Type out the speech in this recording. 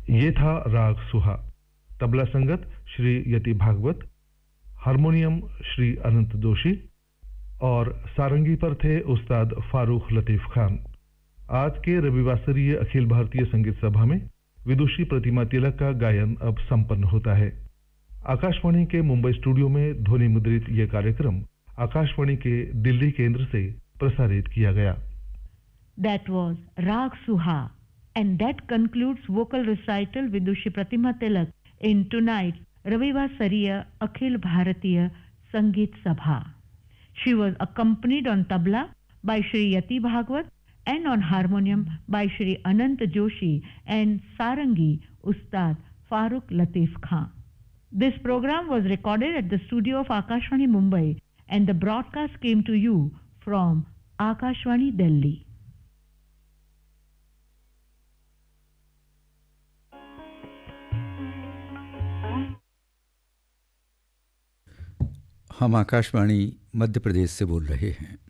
ये था राग सुहा। तबला संगत श्री यति भागवत, हारमोनियम श्री अनंत जोशी और सारंगी पर थे उस्ताद फारूक लतीफ खान। आज के रविवासरीय अखिल भारतीय संगीत सभा में विदुषी प्रतिमा तिलक का गायन अब संपन्न होता है। आकाशवाणी के मुंबई स्टूडियो में ध्वनि मुद्रित यह कार्यक्रम आकाशवाणी के दिल्ली केंद्र से प्रसारित किया गया। That was Rag Suha, and that concludes vocal recital Vidushi Pratima Tilak in tonight's Ravivasariya Akhil Bharatiya Sangeet Sabha. She was accompanied on tabla by Shri Yati Bhagwat and on harmonium by Shri Anant Joshi and sarangi Ustad Farooq Latif Khan. This program was recorded at the studio of Akashvani Mumbai, and the broadcast came to you from Akashvani Delhi. हम आकाशवाणी मध्य प्रदेश से बोल रहे हैं।